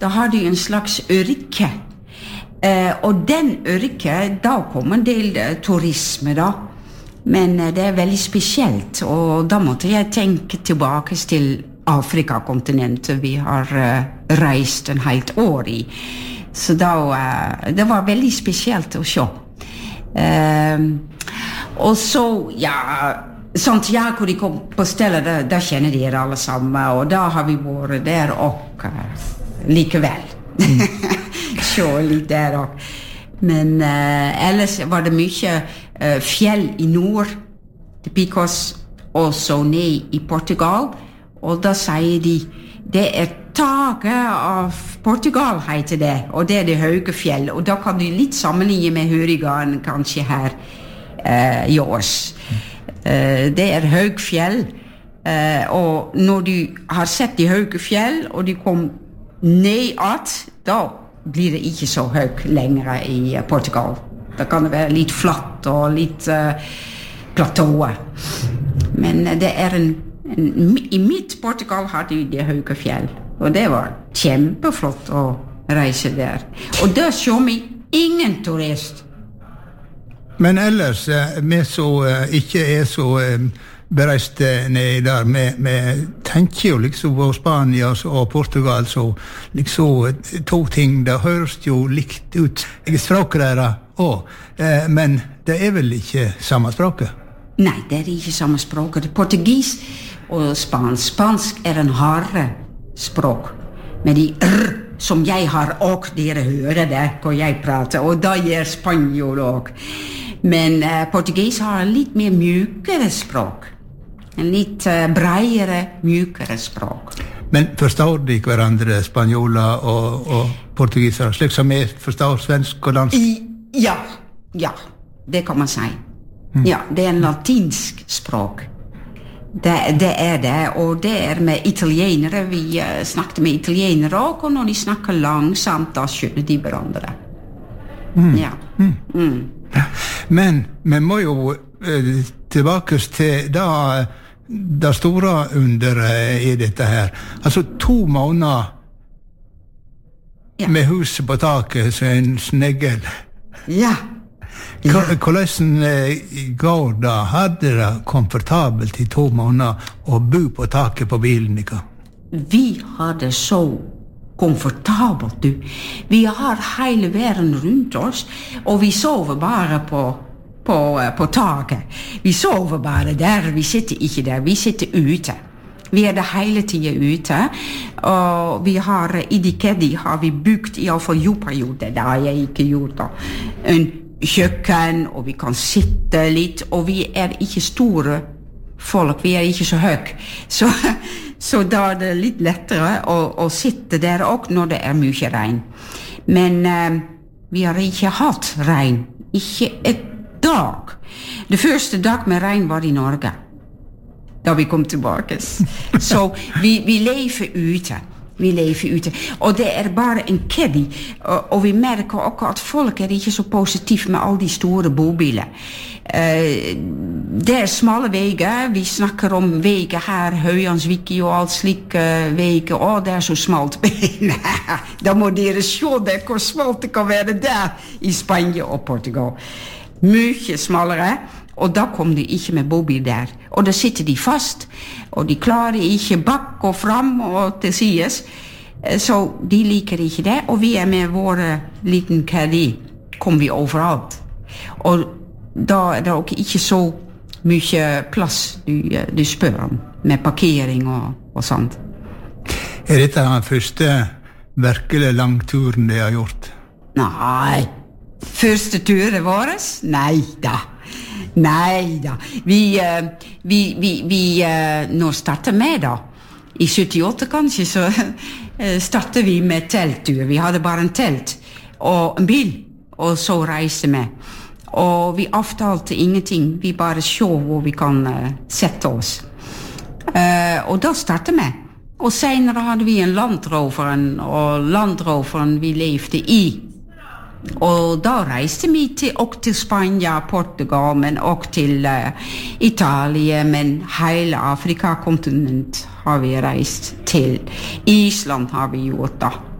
da har de en slags ørke. Og den ørke, da kommer en del turisme da. Men det veldig spesielt, og da måtte jeg tenke tilbake til Afrikakontinentet vi har reist en helt år i. Så da, det var veldig spesielt å se. Og så, ja, Santiago de kom på stedet, da kjenner de alle sammen, og da har vi vært der og likevel. Se litt der og. Men ellers var det mye fjell i nord, til Picos, og så ned i Portugal, og da sier de, det taket av Portugal heter det, og det det høye fjell, og da kan du litt sammenligne med Hurigan kanskje her i års. Det høy fjell, og når du har sett de høye fjell, og de kom ned at, da blir det ikke så høyt lenger i Portugal. Da kan det være litt flatt og litt platåer. Men det i mitt Portugal hadde de høye fjell, og det var kjempeflott å reise der. Og da så vi ingen turist. Men ellers, vi så ikke så bereist ned der, vi tenker jo liksom på Spania og Portugal, så liksom to ting, det høres jo likt ut. Jeg språker der også, men det vel ikke samme språket? Nei, det ikke samme språket. Det portugis og spansk. Spansk en hardere språk, med de som jeg har også, dere hører det hvor jeg prater, og da gjør spanjol også. Men portugis har litt mer mjukere språk. En litt bredere, mjukere språk. Men forstår de hverandre, spanjoler og portugiser, slik som jeg forstår svensk og dansk? Ja, det kan man si. Ja, det en latinsk språk. Det det, og det med italienere. Vi snakket med italienere også, og når de snakker langsomt, da skjønner de hverandre. Ja. Men vi må jo tilbake til det store underet i dette her. Altså 2 måneder med huset på taket som en snegel. Ja. Hvordan går det? Hadde det komfortabelt i 2 måneder å bo på taket på bilen ikke? Vi hadde så komfortabelt, du. Vi har hele verden rundt oss, og vi sover bare på taket. Vi sover bare der, vi sitter ikke der, vi sitter ute. Vi det hele tiden ute, og vi har, i Dikedi har vi bygd, i alle fall jordperioder, det har jeg ikke gjort da, en kjøkken, og vi kan sitte litt, og vi ikke store folk, vi ikke så høy. Så da det litt lettere å sitte der også når det mye regn. Men vi har ikke hatt regn, ikke et dag. Det første dag med regn var i Norge, da vi kom tilbake. Så vi lever ute. Vi lever ute. Og det bare en keddy. Og vi merker også at folk ikke så positive med alle de store bobiler. Det smale veier. Vi snakker om veier her, Høyansviki og alt slike veier. Å, det så smalt. Da må dere se det, hvor smalt det kan være der i Spania og Portugal. Mye smalere. Og da kom de ikke med bobil der. Og da sitter de fast, og de klarer ikke bak og fram og til sides. Så de liker ikke det, og vi med våre liten caddy, kom vi overalt. Og da det også ikke så mye plass du spør om, med parkering og sånt. Dette den første virkelig langturen de har gjort? Nei. Første turen vår? Nei da. Nei da. Vi når startet med da, i 78 kanskje, så startet vi med telttur. Vi hadde bare en telt og en bil, og så reiste vi. Og vi avtalte ingenting, vi bare så hvor vi kan sette oss. Og da startet vi. Og senere hadde vi en Landroveren, og Landroveren vi levde i. Og da reiste vi til Spania, Portugal, men også til Italia, men hele Afrikakontinent har vi reist til. Island har vi gjort da.